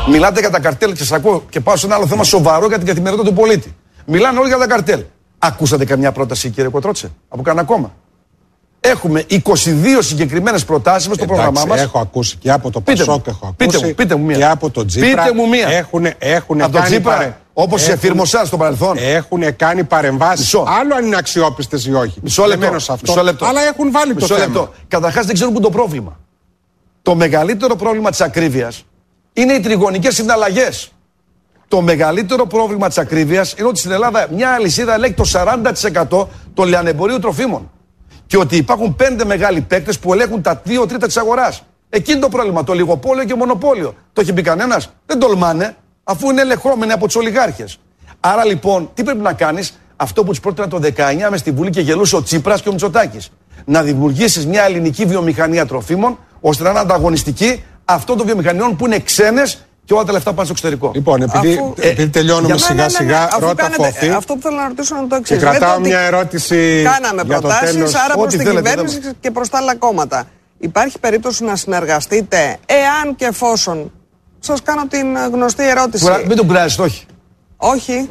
Μιλάτε για τα καρτέλ και σας ακούω και πάω σε ένα άλλο θέμα σοβαρό για την καθημερινότητα του πολίτη. Μιλάνε όλοι για τα καρτέλ. Ακούσατε καμιά πρόταση, κύριε Κοτρότσε, από κανένα κόμμα? Έχουμε 22 συγκεκριμένες προτάσεις μες στο πρόγραμμά μας. Έχω ακούσει και από το Πασόκ, έχω ακούσει πείτε μου μία. Και από το Τζίπρα. Πείτε μου μία. Έχουν από το Τζίπρα, όπως σε εφήρμοσαν στο παρελθόν. Έχουν κάνει παρεμβάσεις. Άλλο αν είναι αξιόπιστες ή όχι. Μισό λεπτό. Αλλά έχουν βάλει το θέμα. Καταρχάς δεν ξέρουν πού το πρόβλημα. Το μεγαλύτερο πρόβλημα της ακρίβειας είναι οι τριγωνικές συναλλαγές. Το μεγαλύτερο πρόβλημα της ακρίβειας είναι ότι στην Ελλάδα μια αλυσίδα ελέγχει το 40% των λιανεμπορίου τροφίμων. Και ότι υπάρχουν 5 μεγάλοι παίκτες που ελέγχουν τα 2 τρίτα της αγοράς. Εκείνο το πρόβλημα, το λιγοπόλιο και μονοπόλιο. Το έχει πει κανένας? Δεν τολμάνε, αφού είναι ελεγχόμενοι από τους ολιγάρχες. Άρα λοιπόν, τι πρέπει να κάνεις? Αυτό που τους πρότεινα το 19 μες στη Βουλή και γελούσε ο Τσίπρας και ο Μητσοτάκης. Να δημιουργήσεις μια ελληνική βιομηχανία τροφίμων, ώστε να είναι ανταγωνιστική αυτών των βιομηχανιών που είναι ξένες και όλα τα λεφτά πάνε στο εξωτερικό. Λοιπόν, επειδή τελειώνουμε σιγά-σιγά, ρώτα Φώθη. Αυτό που θέλω να ρωτήσω είναι το εξής. Και κρατάω μια ερώτηση. Κάναμε προτάσεις, άρα προς την κυβέρνηση και προς τα άλλα κόμματα. Υπάρχει περίπτωση να συνεργαστείτε, εάν και εφόσον? Σας κάνω την γνωστή ερώτηση. Μην τον κουράζεις, όχι. Όχι.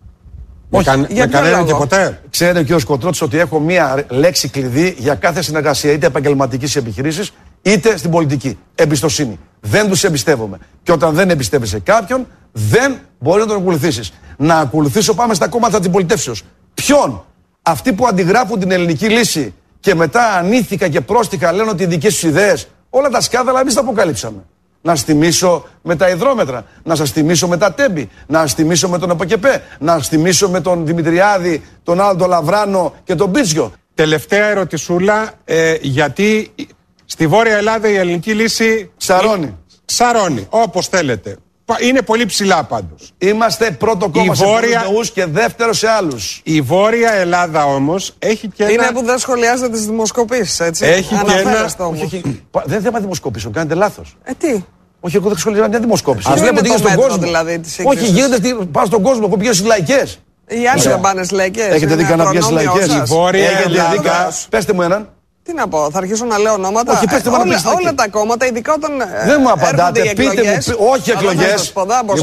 Με κανέναν και ποτέ. Ξέρετε ο κ. Κοτρότσης ότι έχω μία λέξη κλειδί για κάθε συνεργασία, είτε επαγγελματικής επιχειρήσης, είτε στην πολιτική. Εμπιστοσύνη. Δεν τους εμπιστεύομαι. Και όταν δεν εμπιστεύεσαι κάποιον, δεν μπορεί να τον ακολουθήσεις. Να ακολουθήσω, πάμε στα κόμματα της πολιτεύσεως. Ποιον? Αυτοί που αντιγράφουν την ελληνική λύση και μετά ανήθικα και πρόστιχα λένε ότι οι δικές τους ιδέες, όλα τα σκάνδαλα εμείς τα αποκαλύψαμε. Να σας θυμίσω με τα υδρόμετρα, να σας θυμίσω με τα τέμπη, να σας θυμίσω με τον ΑΠΟΚΕΠΕ, να σας θυμίσω με τον Δημητριάδη, τον άλλο τον Λαβράνο και τον Πίτσιο. Τελευταία ερωτησούλα, γιατί στη Βόρεια Ελλάδα η ελληνική λύση σαρώνει, όπως θέλετε. Είναι πολύ ψηλά πάντως. Είμαστε πρώτο κόμμα σε πολλούς νεούς και δεύτερο σε άλλους. Η Βόρεια Ελλάδα όμως έχει και είναι που δεν σχολιάζετε τις δημοσκοπήσεις, έτσι. Έχει και ένα... Δεν θέμα δημοσκοπήσεων, κάνετε λάθος. Τι? Όχι, εγώ δεν σχολιάζω μια δημοσκόπηση. Ας βλέπω τι γίνεται στον κόσμο. Δηλαδή, όχι, γίνεται πάνω στον κόσμο. Εγώ πήγα στις λαϊκές. Οι άλλοι δεν πάνε στις λαϊκές. Έχετε δει κανένα στις λαϊκές? Η Βόρεια Ελλάδα. Πέστε μου έναν. Τι να πω, θα αρχίσω να λέω ονόματα? Όχι, πέστε μου όλα τα κόμματα, ειδικά όταν. Δεν μου απαντάτε, πείτε μου. Όχι εκλογές.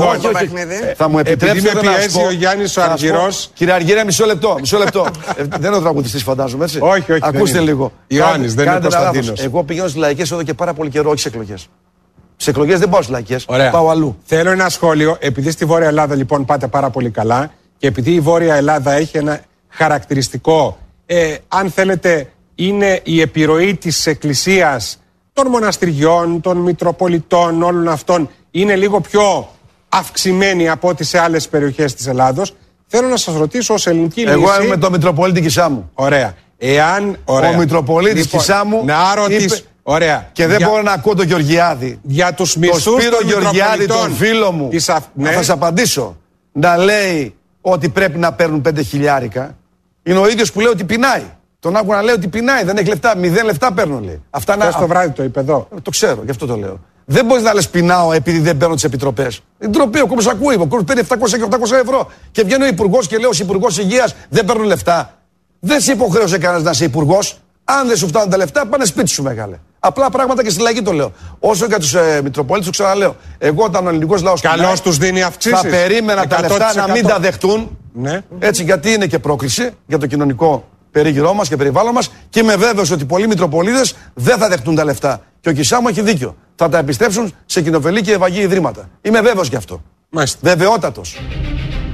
Θα μου επιτρέψετε να πιέζει ο Γιάννης ο Αργυρός. Κύριε Αργυρέ, μισό λεπτό. Δεν είναι ο τραγουδιστής, φαντάζομαι, έτσι. Όχι. Ακούστε λίγο. Ιωάννης, δεν είναι ο Κωνσταντίνος. Εγώ πηγαίνω στις λαϊκές εδώ και πάρα πολύ καιρό, όχι σε εκλογές. Σε εκλογές δεν πάω στις λαϊκές, πάω αλλού. Θέλω ένα σχόλιο, επειδή στη Βόρεια Ελλάδα λοιπόν πάτε πάρα πολύ καλά και επειδή η Βόρεια Ελλάδα έχει ένα χαρακτηριστικό, αν θέλετε, είναι η επιρροή της Εκκλησίας, των μοναστηριών, των Μητροπολιτών, όλων αυτών, είναι λίγο πιο αυξημένη από ό,τι σε άλλες περιοχές της Ελλάδος. Θέλω να σας ρωτήσω ως ελληνική λύση. Εγώ είμαι το Μητροπολίτη Κισάμου. Ωραία. Ο Μητροπολίτης Κισάμου. Ωραία. Και δεν μπορώ να ακούω τον Γεωργιάδη. Για τους μισθούς τον Σπύρο Γεωργιάδη, τον φίλο μου. Θα σας απαντήσω. Να λέει ότι πρέπει να παίρνουν 5 χιλιάρικα. Είναι ο ίδιος που λέει ότι πεινάει. Τον άκουγα να λέει ότι πεινάει, δεν έχει λεφτά. 0 λεφτά παίρνω, λέει. Αυτά να. Το βράδυ το είπε εδώ. Το ξέρω, γι' αυτό το λέω. Δεν μπορείς να λες πεινάω επειδή δεν παίρνω τις επιτροπές. Η ντροπή, ο κόσμος ακούει. Ο κόσμος παίρνει 700 και 800 ευρώ. Και βγαίνει ο υπουργός και λέει: ως υπουργός υγείας δεν παίρνουν λεφτά. Δεν σε υποχρέωσε κανένας να είσαι υπουργός. Αν δεν σου φτάνουν τα λεφτά, πάνε σπίτι σου, μεγάλε. Απλά πράγματα και στη λαϊκή το λέω. Όσο για τους Μητροπολίτες, το ξαναλέω. Εγώ όταν ο ελληνικός λαός. Καλώς τους δίνει αυξήσεις. Θα περίμενα 100%. Τα λεφτά να μην τα δεχτούν. Ναι. Έτσι, γιατί είναι και πρόκληση για το κοινωνικό περίγυρό μας και περιβάλλον μας. Και είμαι βέβαιος ότι πολλοί Μητροπολίτες δεν θα δεχτούν τα λεφτά. Και ο Κισάμου έχει δίκιο. Θα τα επιστρέψουν σε κοινοφελή και ευαγή ιδρύματα. Είμαι βέβαιος γι' αυτό. Μάλιστα. Βεβαιότατος.